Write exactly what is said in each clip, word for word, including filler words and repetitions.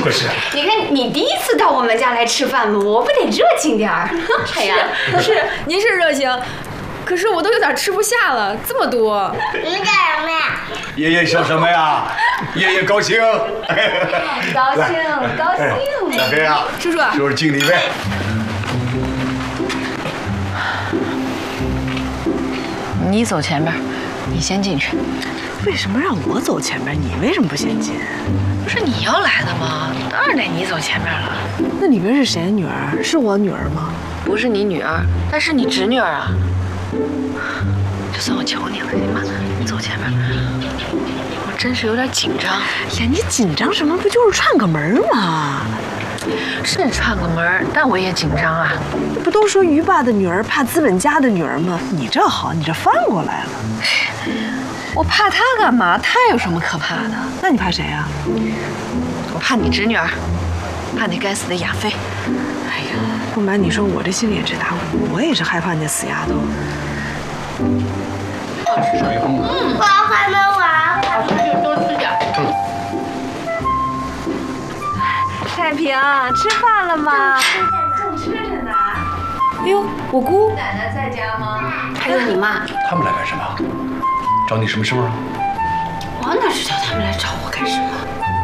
不是？ 你看，你第一次到我们家来吃饭嘛，我不得热情点儿？哎呀， 是您是热情，可是我都有点吃不下了，这么多。 你干什么呀？ 爷爷笑什么呀？爷爷高兴。 高兴，高兴。 小飞啊， 叔叔， 叔叔敬礼呗。 你走前边，你先进去。 为什么让我走前边？你为什么不先进？ 不是你要来的吗？当然得你走前边了。 那里边是谁的女儿？是我女儿吗？ 不是你女儿，但是你侄女儿啊。就算我求你了，你妈，你走前边。我真是有点紧张。 呀，你紧张什么？不就是串个门吗？ 是串个门，但我也紧张啊。 不都说鱼爸的女儿怕资本家的女儿吗？你这好，你这翻过来了。 我怕她干嘛？她有什么可怕的？ 那你怕谁啊？ 我怕你侄女儿，怕那该死的亚飞。 哎呀，不瞒你说，我这心里也直打鼓，我也是害怕那死丫头。 嗯，我还没完， 好吃就多吃点。 太平，吃饭了吗？ 正吃着呢。 哎呦，我姑奶奶在家吗？还有你妈。 他们来干什么？找你什么事啊？ 我哪知道他们来找我干什么？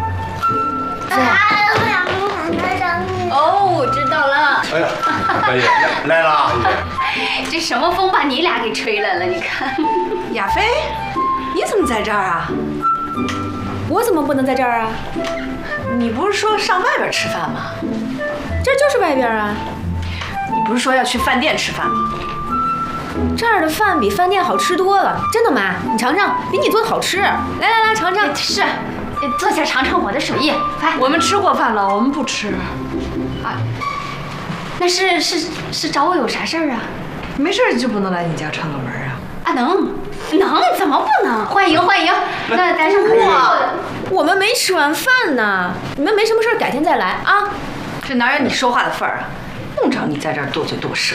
啊，我想不想再找你？ 哦，我知道了。 哎呀，大爷来了。 这什么风把你俩给吹来了？你看。 亚飞，你怎么在这儿啊？我怎么不能在这儿啊？ 你不是说上外边吃饭吗？ 这就是外边啊。 你不是说要去饭店吃饭吗？ 这儿的饭比饭店好吃多了，真的妈，你尝尝，比你做的好吃。来来来，尝尝。 是，坐下尝尝我的手艺。来， 我们吃过饭了，我们不吃。 啊，那是是是找我有啥事儿啊？ 没事就不能来你家串个门啊？ 啊，能能，怎么不能？欢迎欢迎，那带上客人。 我们没吃完饭呢，你们没什么事改天再来啊。 这哪有你说话的份儿啊？用着你在这儿多嘴多舌。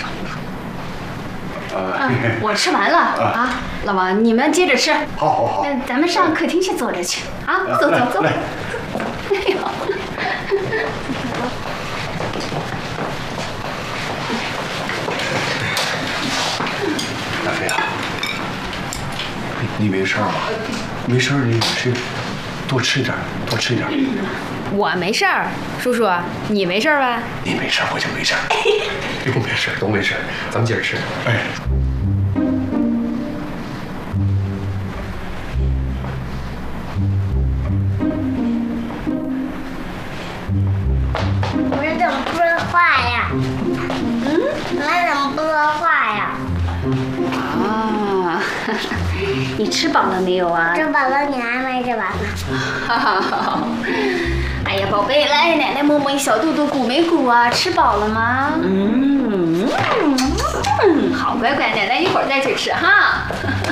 嗯，我吃完了啊，老王，你们接着吃。 好好好。 那咱们上客厅去坐着去啊，走走走。 来。 哎呦。 大飞啊，你没事吧？没事，你吃，多吃点，多吃点。 我没事儿，叔叔，你没事吧？ 你没事，我就没事。 都没事，都没事，咱们接着吃。 哎。 你怎么不说话呀？嗯，你怎么不说话呀？ 啊，你吃饱了没有啊？ 吃饱了，你还没吃完呢。 哈哈，哎呀，宝贝，来，奶奶摸摸你小肚肚，鼓没鼓啊？吃饱了吗？嗯嗯，好乖乖，奶奶一会儿再去吃哈。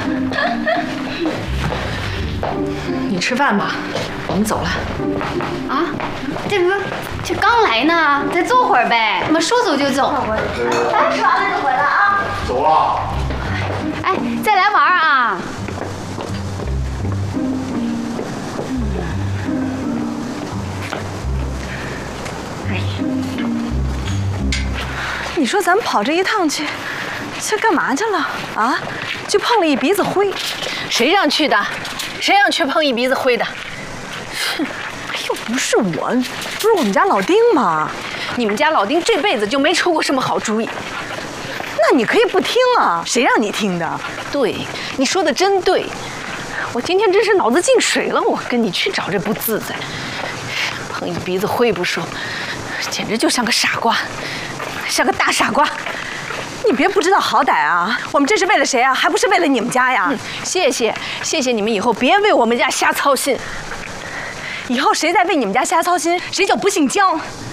你吃饭吧，我们走了。 啊，这不这刚来呢，再坐会儿呗。我们说走就走。 哎，吃完了就回来啊。 走了。 哎，再来玩啊！ 哎呀，你说咱们跑这一趟去，去干嘛去了啊？就碰了一鼻子灰。 谁让去的？谁让去碰一鼻子灰的？ 哼，又不是我，不是我们家老丁吗？ 你们家老丁这辈子就没出过什么好主意。 那你可以不听啊，谁让你听的？ 对，你说的真对。我今天真是脑子进水了，我跟你去找这不自在，碰一鼻子灰不说，简直就像个傻瓜，像个大傻瓜。 你别不知道好歹啊！我们这是为了谁啊？还不是为了你们家呀！ 嗯，谢谢，谢谢你们以后别为我们家瞎操心。 以后谁再为你们家瞎操心，谁就不姓姜。